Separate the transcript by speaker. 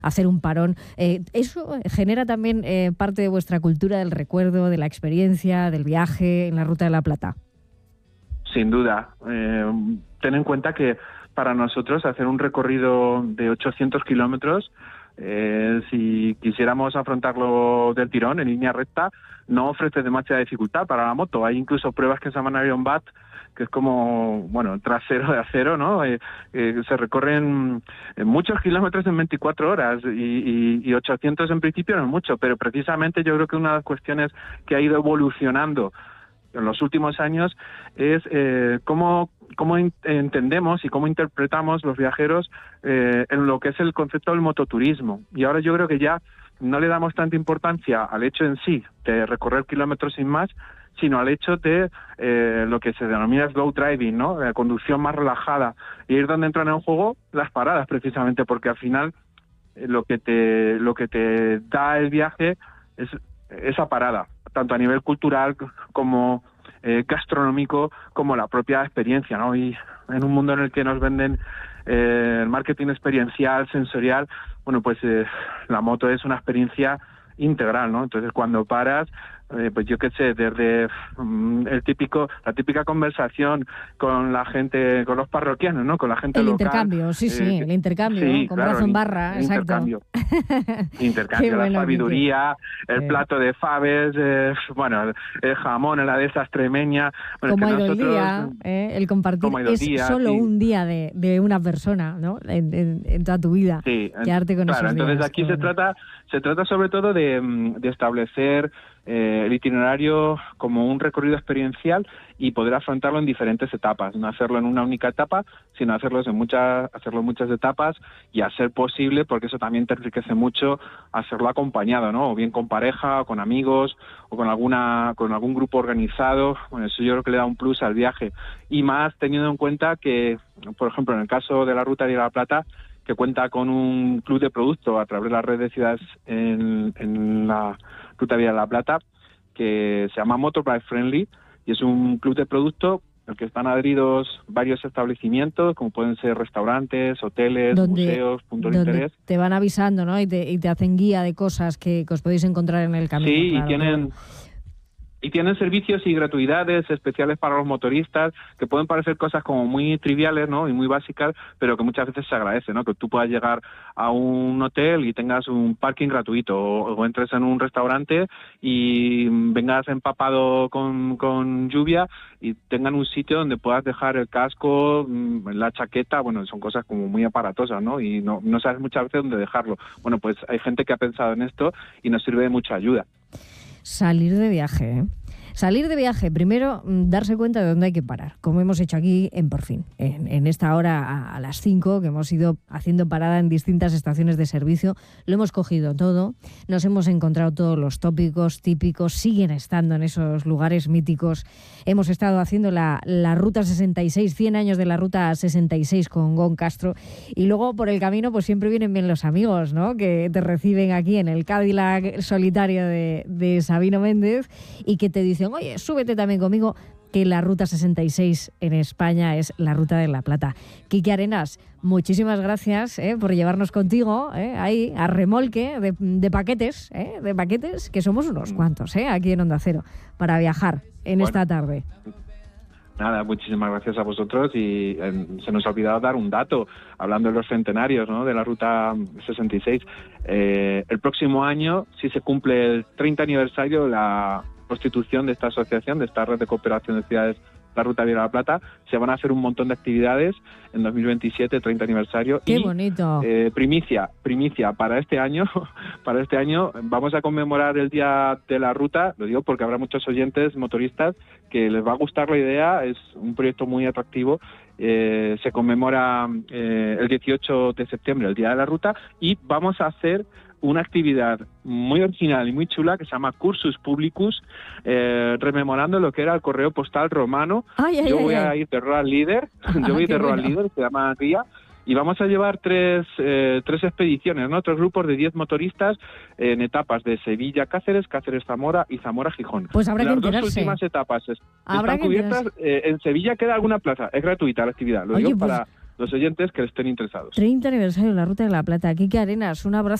Speaker 1: hacer un parón. ¿Eso genera también parte de vuestra cultura del recuerdo, de la experiencia, del viaje en la Ruta de la Plata?
Speaker 2: Sin duda. Ten en cuenta que para nosotros hacer un recorrido de 800 kilómetros, si quisiéramos afrontarlo del tirón, en línea recta, no ofrece demasiada dificultad para la moto. Hay incluso pruebas que se llaman Iron Bat, que es como, trasero de acero, ¿no? Se recorren muchos kilómetros en 24 horas y 800 en principio no es mucho, pero precisamente yo creo que una de las cuestiones que ha ido evolucionando en los últimos años es cómo entendemos y cómo interpretamos los viajeros en lo que es el concepto del mototurismo. Y ahora yo creo que ya no le damos tanta importancia al hecho en sí de recorrer kilómetros sin más, sino al hecho de lo que se denomina slow driving, ¿no? La conducción más relajada. Y es donde entran en juego las paradas, precisamente, porque al final lo que te da el viaje es esa parada, tanto a nivel cultural como gastronómico, como la propia experiencia, ¿no? Y en un mundo en el que nos venden el marketing experiencial, sensorial, la moto es una experiencia integral, ¿no? Entonces, cuando paras, pues yo qué sé, desde la típica conversación con la gente, con los parroquianos, ¿no? Con la gente local.
Speaker 1: Intercambio, el intercambio,
Speaker 2: sí,
Speaker 1: con
Speaker 2: claro,
Speaker 1: brazo en barra, exacto.
Speaker 2: Intercambio, la sabiduría, el plato de faves, el jamón, la de esa extremeña.
Speaker 1: Como ha ido el día, el compartir es solo un día de una persona, ¿no? En toda tu vida.
Speaker 2: Sí,
Speaker 1: quedarte con esos
Speaker 2: entonces
Speaker 1: días,
Speaker 2: aquí se trata sobre todo de establecer el itinerario como un recorrido experiencial y poder afrontarlo en diferentes etapas, no hacerlo en una única etapa, sino hacerlo en muchas etapas y, a ser posible, porque eso también te enriquece mucho, hacerlo acompañado, ¿no? O bien con pareja, o con amigos, o con algún grupo organizado. Bueno, eso yo creo que le da un plus al viaje. Y más teniendo en cuenta que, por ejemplo, en el caso de la Ruta de la Plata, que cuenta con un club de producto a través de la red de ciudades en la Ruta de la Plata, que se llama Motorbike Friendly, y es un club de producto al que están adheridos varios establecimientos, como pueden ser restaurantes, hoteles, museos, puntos de interés.
Speaker 1: Te van avisando, ¿no? Y te hacen guía de cosas que os podéis encontrar en el camino.
Speaker 2: Sí,
Speaker 1: claro,
Speaker 2: y tienen servicios y gratuidades especiales para los motoristas, que pueden parecer cosas como muy triviales, ¿no? Y muy básicas, pero que muchas veces se agradece, ¿no? Que tú puedas llegar a un hotel y tengas un parking gratuito, o entres en un restaurante y vengas empapado con lluvia y tengan un sitio donde puedas dejar el casco, la chaqueta. Son cosas como muy aparatosas, ¿no? Y no sabes muchas veces dónde dejarlo. Bueno, pues hay gente que ha pensado en esto y nos sirve de mucha ayuda.
Speaker 1: Salir de viaje, ¿eh? Salir de viaje, primero darse cuenta de dónde hay que parar, como hemos hecho aquí en Por Fin, en esta hora a las 5, que hemos ido haciendo parada en distintas estaciones de servicio. Lo hemos cogido todo, nos hemos encontrado todos los tópicos típicos, siguen estando en esos lugares míticos. Hemos estado haciendo la Ruta 66, 100 años de la Ruta 66 con Gon Castro, y luego por el camino pues siempre vienen bien los amigos, ¿no? Que te reciben aquí en el Cadillac solitario de Sabino Méndez y que te dicen: oye, súbete también conmigo, que la Ruta 66 en España es la Ruta de la Plata. Quique Arenas, muchísimas gracias por llevarnos contigo ahí a remolque de paquetes, que somos unos cuantos aquí en Onda Cero, para viajar esta tarde.
Speaker 2: Nada, muchísimas gracias a vosotros, y se nos ha olvidado dar un dato, hablando de los centenarios, ¿no?, de la Ruta 66. El próximo año, si se cumple el 30 aniversario de la constitución de esta asociación, de esta red de cooperación de ciudades, la Ruta de la Plata, se van a hacer un montón de actividades en 2027, 30 aniversario.
Speaker 1: ¡Qué bonito!
Speaker 2: Primicia para este año vamos a conmemorar el Día de la Ruta. Lo digo porque habrá muchos oyentes motoristas que les va a gustar la idea. Es un proyecto muy atractivo. Se conmemora el 18 de septiembre, el Día de la Ruta, y vamos a hacer una actividad muy original y muy chula que se llama Cursus Publicus, rememorando lo que era el correo postal romano. Yo voy a ir de Road Leader, se llama Guía, y vamos a llevar tres expediciones, ¿no? 3 grupos de 10 motoristas en etapas de Sevilla-Cáceres, Cáceres-Zamora y Zamora-Gijón.
Speaker 1: Pues habrá que enterarse.
Speaker 2: Las 2 últimas etapas están cubiertas. En Sevilla queda alguna plaza, es gratuita la actividad, lo digo para los oyentes que estén interesados.
Speaker 1: 30 aniversario de la Ruta de la Plata. Quique Arenas, un abrazo.